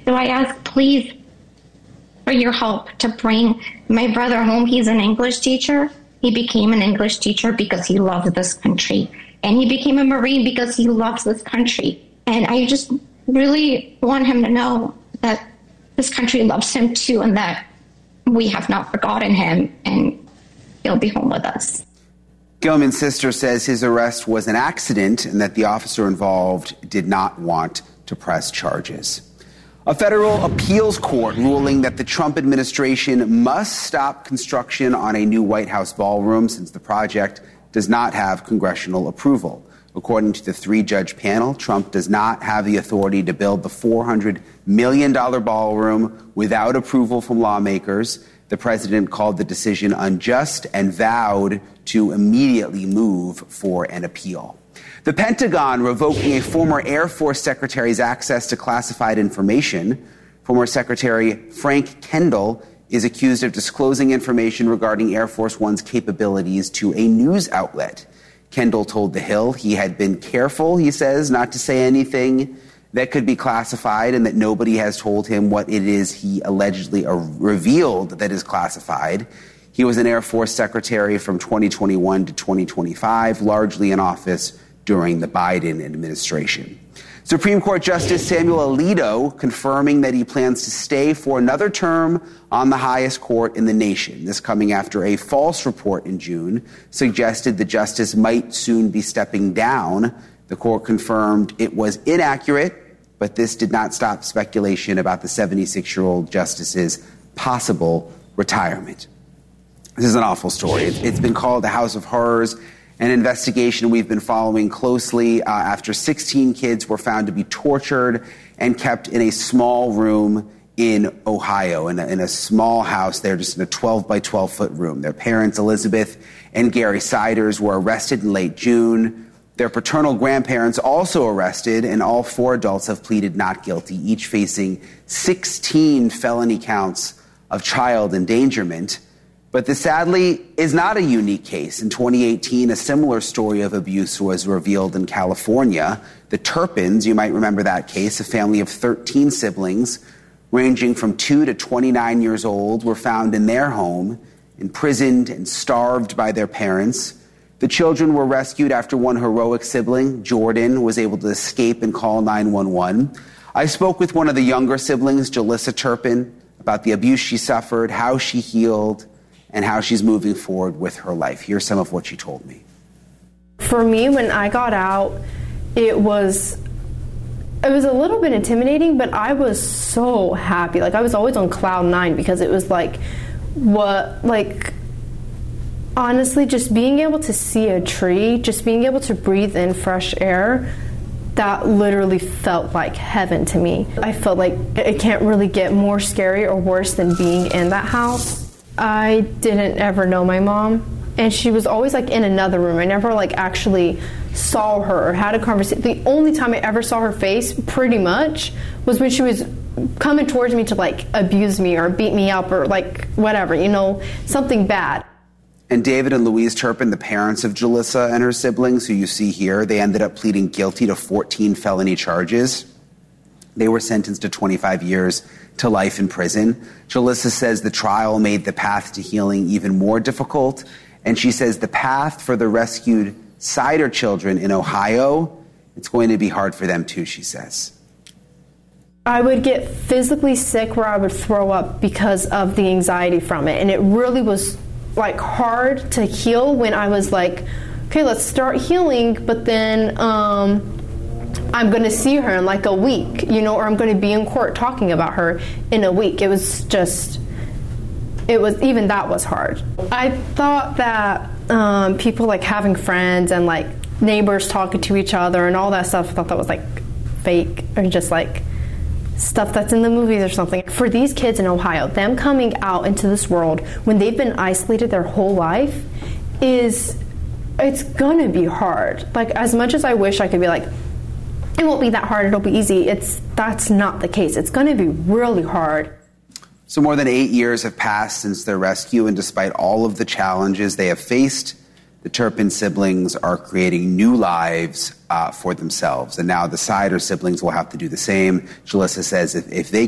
So I ask, please, for your help to bring my brother home. He's an English teacher. He became an English teacher because he loves this country. And he became a Marine because he loves this country. And I just really want him to know that this country loves him too, and that we have not forgotten him, and he'll be home with us. Gilman's sister says his arrest was an accident and that the officer involved did not want to press charges. A federal appeals court ruling that the Trump administration must stop construction on a new White House ballroom since the project does not have congressional approval. According to the 3-judge panel, Trump does not have the authority to build the $400 million ballroom without approval from lawmakers. The president called the decision unjust and vowed to immediately move for an appeal. The Pentagon revoking a former Air Force secretary's access to classified information. Former Secretary Frank Kendall is accused of disclosing information regarding Air Force One's capabilities to a news outlet. Kendall told The Hill he had been careful, he says, not to say anything that could be classified and that nobody has told him what it is he allegedly revealed that is classified. He was an Air Force secretary from 2021 to 2025, largely in office during the Biden administration. Supreme Court Justice Samuel Alito confirming that he plans to stay for another term on the highest court in the nation. This coming after a false report in June suggested the justice might soon be stepping down. The court confirmed it was inaccurate, but this did not stop speculation about the 76-year-old justice's possible retirement. This is an awful story. It's been called the House of Horrors, an investigation we've been following closely after 16 kids were found to be tortured and kept in a small room in Ohio, in a small house there, just in a 12 by 12 foot room. Their parents, Elizabeth and Gary Siders, were arrested in late June. Their paternal grandparents also arrested, and all 4 adults have pleaded not guilty, each facing 16 felony counts of child endangerment. But this sadly is not a unique case. In 2018, a similar story of abuse was revealed in California. The Turpins, you might remember that case, a family of 13 siblings ranging from 2 to 29 years old, were found in their home, imprisoned and starved by their parents. The children were rescued after one heroic sibling, Jordan, was able to escape and call 911. I spoke with one of the younger siblings, Jalissa Turpin, about the abuse she suffered, how she healed, and how she's moving forward with her life. Here's some of what she told me. For me, when I got out, it was a little bit intimidating, but I was so happy. Like, I was always on cloud 9 because it was honestly, just being able to see a tree, just being able to breathe in fresh air, that literally felt like heaven to me. I felt like it can't really get more scary or worse than being in that house. I didn't ever know my mom, and she was always in another room. I never actually saw her or had a conversation. The only time I ever saw her face, pretty much, was when she was coming towards me to abuse me or beat me up or whatever, something bad. And David and Louise Turpin, the parents of Jalissa and her siblings, who you see here, they ended up pleading guilty to 14 felony charges. They were sentenced to 25 years to life in prison. Jalissa says the trial made the path to healing even more difficult. And she says the path for the rescued Sider children in Ohio, it's going to be hard for them too, she says. I would get physically sick where I would throw up because of the anxiety from it. And it really was hard to heal when I was okay, let's start healing, but then I'm going to see her in a week, or I'm going to be in court talking about her in a week. Even that was hard. I thought that people having friends and neighbors talking to each other and all that stuff, I thought that was fake or just stuff that's in the movies or something. For these kids in Ohio, them coming out into this world when they've been isolated their whole life it's going to be hard. As much as I wish I could be it won't be that hard, it'll be easy, that's not the case. It's going to be really hard. So more than 8 years have passed since their rescue, and despite all of the challenges they have faced, the Turpin siblings are creating new lives for themselves. And now the Sider siblings will have to do the same. Jalissa says if they